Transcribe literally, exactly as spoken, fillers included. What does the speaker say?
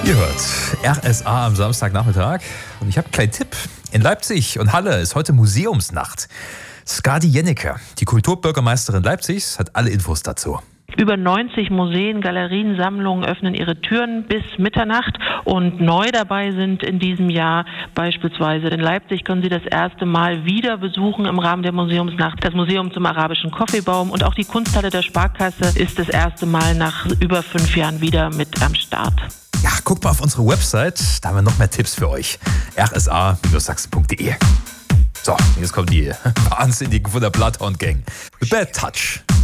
Ihr hört R S A am Samstagnachmittag und ich habe einen kleinen Tipp. In Leipzig und Halle ist heute Museumsnacht. Skadi Jennecke, die Kulturbürgermeisterin Leipzigs, hat alle Infos dazu. Über neunzig Museen, Galerien, Sammlungen öffnen ihre Türen bis Mitternacht und neu dabei sind in diesem Jahr beispielsweise in Leipzig können Sie das erste Mal wieder besuchen im Rahmen der Museumsnacht das Museum zum arabischen Kaffeebaum und auch die Kunsthalle der Sparkasse ist das erste Mal nach über fünf Jahren wieder mit am Start. Ja, guckt mal auf unsere Website, da haben wir noch mehr Tipps für euch. r s a Sachsen punkt d e. So, jetzt kommt die wahnsinnigen von der Bloodhound Gang. The Bad Touch.